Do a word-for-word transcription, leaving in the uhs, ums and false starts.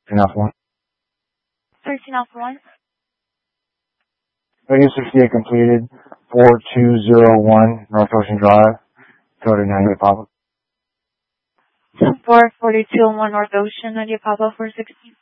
thirteen Alpha one. thirteen Alpha one. Radio sixty-eight completed. four two zero one North Ocean Drive. Code ninety-eight Papa. four forty-two oh one North Ocean, ninety-eight Papa, four sixty.